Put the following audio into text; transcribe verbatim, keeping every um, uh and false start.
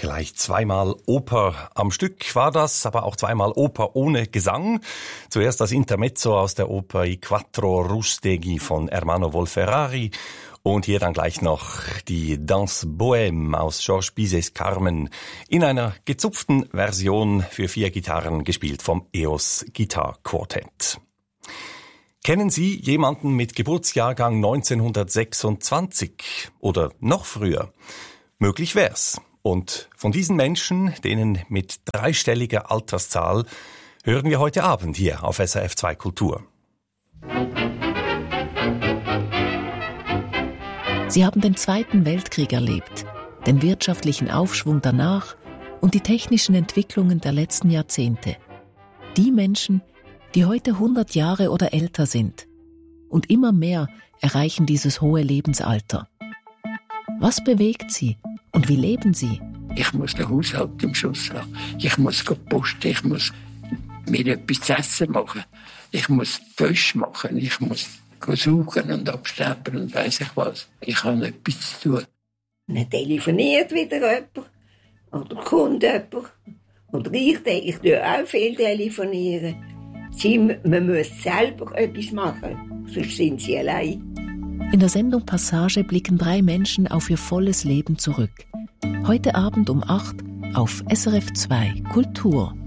Gleich zweimal Oper am Stück war das, aber auch zweimal Oper ohne Gesang. Zuerst das Intermezzo aus der Oper I Quattro Rusteghi von Ermanno Wolferari und hier dann gleich noch die Danse Bohème aus Georges Bizets Carmen in einer gezupften Version für vier Gitarren, gespielt vom E O S Guitar Quartet. Kennen Sie jemanden mit Geburtsjahrgang neunzehnhundertsechsundzwanzig oder noch früher? Möglich wär's. Und von diesen Menschen, denen mit dreistelliger Alterszahl, hören wir heute Abend hier auf S R F zwei Kultur. Sie haben den Zweiten Weltkrieg erlebt, den wirtschaftlichen Aufschwung danach und die technischen Entwicklungen der letzten Jahrzehnte. Die Menschen, die heute hundert Jahre oder älter sind. Und immer mehr erreichen dieses hohe Lebensalter. Was bewegt sie und wie leben sie? Ich muss den Haushalt im Schuss haben. Ich muss posten, ich muss mir etwas zu essen machen. Ich muss Fisch machen, ich muss suchen und abstempeln und weiss ich was. Ich habe etwas zu tun. Dann telefoniert wieder jemand. Oder kommt jemand. Oder ich, ich tue auch viel telefonieren. Sie, man muss selber etwas machen, sonst sind sie allein. In der Sendung Passage blicken drei Menschen auf ihr volles Leben zurück. Heute Abend um acht auf S R F zwei Kultur.